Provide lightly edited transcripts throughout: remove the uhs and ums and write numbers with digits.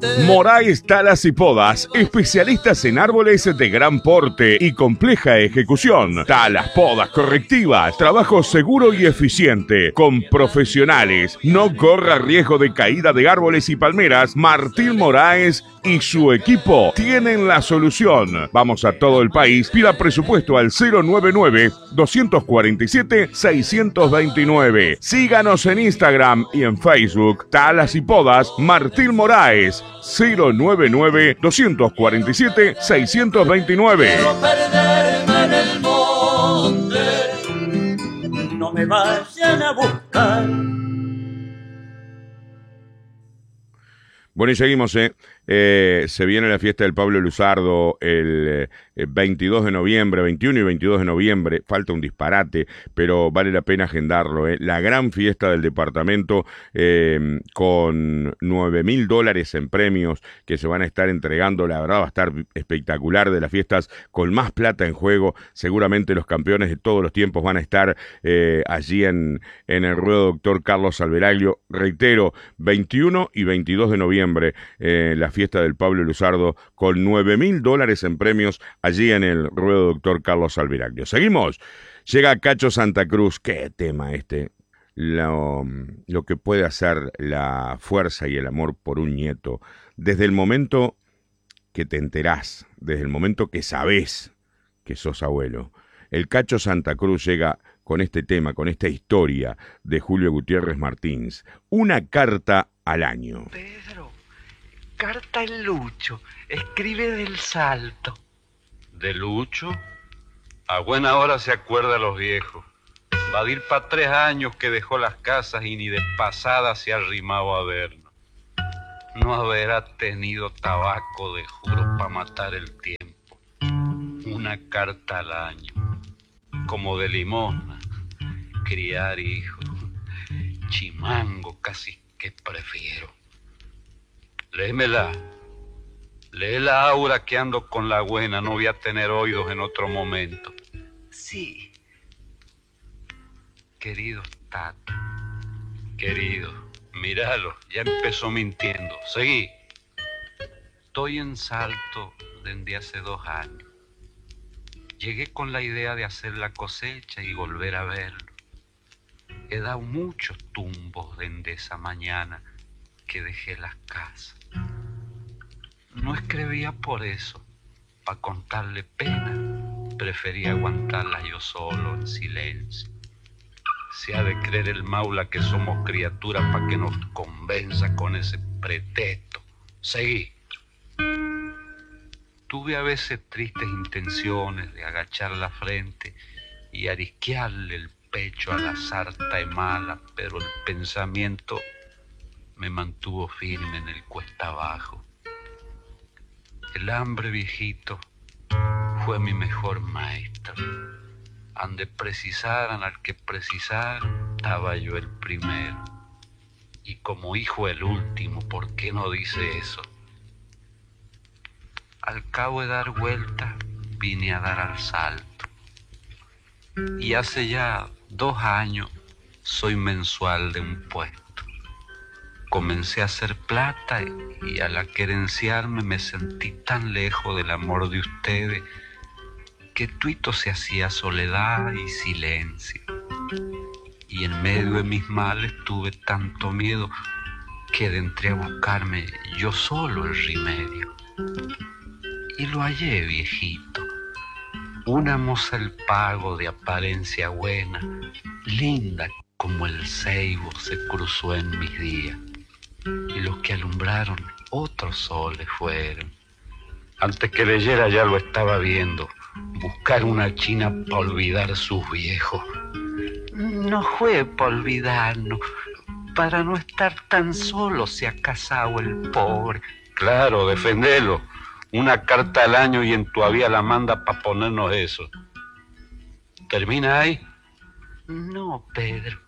Moraes Talas y Podas, especialistas en árboles de gran porte y compleja ejecución. Talas, podas correctivas, trabajo seguro y eficiente, con profesionales. No corra riesgo de caída de árboles y palmeras. Martín Moraes y su equipo tienen la solución. Vamos a todo el país. Pida presupuesto al 099-247-629. Síganos en Instagram y en Facebook. Talas y Podas, Martín Moraes. 099-247-629. Quiero perderme en el monte, no me vayan a buscar. Bueno, y seguimos, se viene la fiesta del Pablo Luzardo el 22 de noviembre, 21 y 22 de noviembre. Falta un disparate, pero vale la pena agendarlo. La gran fiesta del departamento con $9.000 en premios que se van a estar entregando. La verdad va a estar espectacular, de las fiestas con más plata en juego. Seguramente los campeones de todos los tiempos van a estar allí en el ruedo Doctor Carlos Alberaglio. Reitero, 21 y 22 de noviembre. La fiesta del Pablo Luzardo con $9.000 en premios allí en el ruedo Doctor Carlos Alberaglio. Seguimos. Llega Cacho Santa Cruz. Qué tema este. Lo que puede hacer la fuerza y el amor por un nieto. Desde el momento que te enterás, desde el momento que sabés que sos abuelo. El Cacho Santa Cruz llega con este tema, con esta historia de Julio Gutiérrez Martins. Una carta al año. Pedro, carta el Lucho, escribe del Salto. ¿De Lucho? A buena hora se acuerda a los viejos. Va a ir para 3 años que dejó las casas y ni de pasada se ha arrimado a vernos. No habrá tenido tabaco de juros para matar el tiempo. Una carta al año, como de limosna, criar hijos, chimango casi que prefiero. Léemela. Léela, Aura, que ando con la buena, no voy a tener oídos en otro momento. Sí. Querido Tato, querido, míralo, ya empezó mintiendo. Seguí. Estoy en Salto desde hace 2 años. Llegué con la idea de hacer la cosecha y volver a verlo. He dado muchos tumbos desde esa mañana que dejé las casas. No escribía por eso, para contarle pena. Prefería aguantarlas yo solo, en silencio. Se ha de creer el maula que somos criaturas para que nos convenza con ese pretexto. Seguí. Tuve a veces tristes intenciones de agachar la frente y arisquearle el pecho a la sarta y mala, pero el pensamiento me mantuvo firme en el cuesta abajo. El hambre, viejito, fue mi mejor maestro. Ande precisaran al que precisaran, estaba yo el primero. Y como hijo el último, ¿por qué no dice eso? Al cabo de dar vuelta, vine a dar al Salto. Y hace ya 2 años soy mensual de un puesto. Comencé a hacer plata y al querenciarme me sentí tan lejos del amor de ustedes que tuito se hacía soledad y silencio. Y en medio de mis males tuve tanto miedo que entré a buscarme yo solo el remedio. Y lo hallé, viejito. Una moza el pago de apariencia buena, linda como el ceibo, se cruzó en mis días. Y los que alumbraron otros soles fueron. Antes que leyera ya lo estaba viendo. Buscar una china para olvidar sus viejos. No fue para olvidarnos, para no estar tan solo se ha casado el pobre. Claro, defendelo. Una carta al año y en tu avía la manda para ponernos eso. ¿Termina ahí? No, Pedro.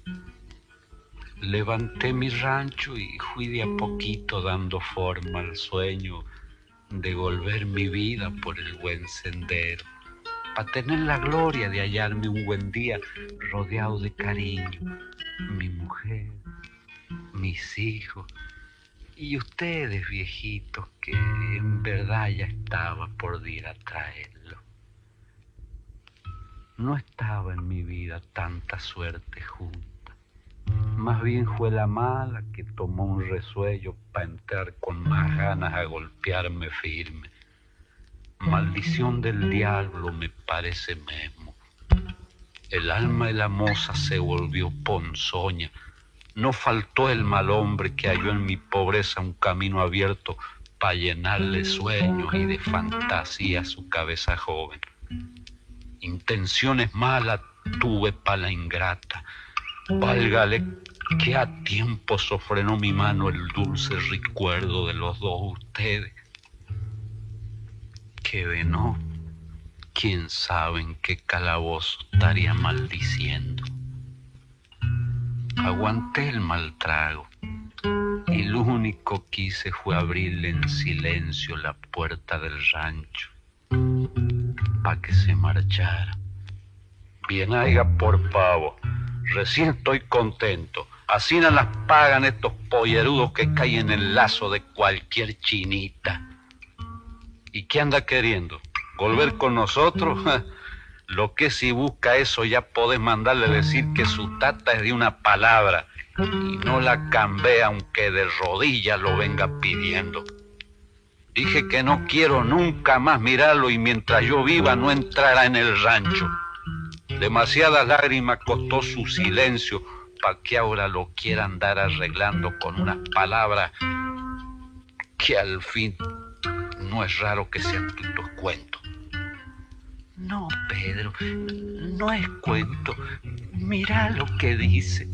Levanté mi rancho y fui de a poquito dando forma al sueño de volver mi vida por el buen sendero, para tener la gloria de hallarme un buen día rodeado de cariño, mi mujer, mis hijos Y ustedes, viejitos, que en verdad ya estaba por ir a traerlo. No estaba en mi vida tanta suerte junta. Más bien fue la mala que tomó un resuello para entrar con más ganas a golpearme firme. Maldición del diablo me parece mesmo. El alma de la moza se volvió ponzoña. No faltó el mal hombre que halló en mi pobreza un camino abierto para llenarle sueños y de fantasía su cabeza joven. Intenciones malas tuve para la ingrata. Válgale que a tiempo sofrenó mi mano el dulce recuerdo de los dos ustedes. Que de no, quién sabe en qué calabozo estaría maldiciendo. Aguanté el mal trago y lo único que hice fue abrirle en silencio la puerta del rancho pa' que se marchara. Bien haiga por pavo, recién estoy contento. Así no las pagan estos pollerudos que caen en el lazo de cualquier chinita. ¿Y qué anda queriendo? ¿Volver con nosotros? Lo que si busca eso ya podés mandarle decir que su tata es de una palabra y no la cambia aunque de rodillas lo venga pidiendo. Dije que no quiero nunca más mirarlo y mientras yo viva no entrará en el rancho. Demasiadas lágrimas costó su silencio para que ahora lo quiera andar arreglando con unas palabras que al fin no es raro que sean tus cuentos. No, Pedro, no es cuento. Mira lo que dice.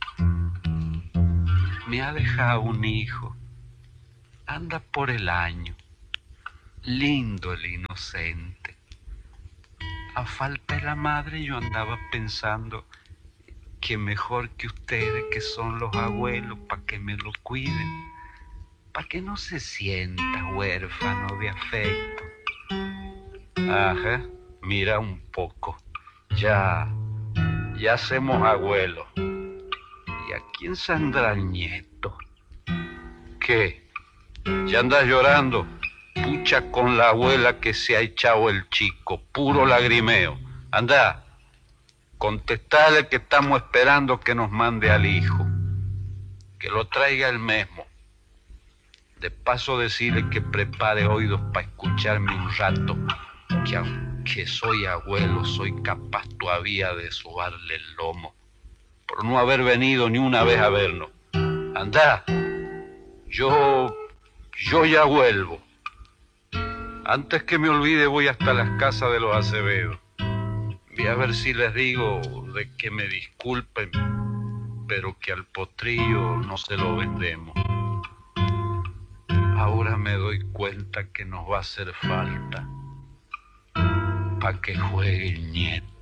Me ha dejado un hijo. Anda por el año. Lindo el inocente. A falta de la madre yo andaba pensando que mejor que ustedes que son los abuelos para que me lo cuiden, para que no se sienta huérfano de afecto. Ajá, mira un poco, ya hacemos abuelos. ¿Y a quién saldrá el nieto? ¿Qué? ¿Ya andas llorando? Pucha con la abuela que se ha echado el chico, puro lagrimeo. Anda, contestale que estamos esperando que nos mande al hijo, que lo traiga él mismo. De paso decirle que prepare oídos para escucharme un rato, que aunque soy abuelo, soy capaz todavía de sobarle el lomo, por no haber venido ni una vez a vernos. Anda, yo ya vuelvo. Antes que me olvide voy hasta las casas de los Acevedo. Voy a ver si les digo de que me disculpen, pero que al potrillo no se lo vendemos. Ahora me doy cuenta que nos va a hacer falta para que juegue el nieto.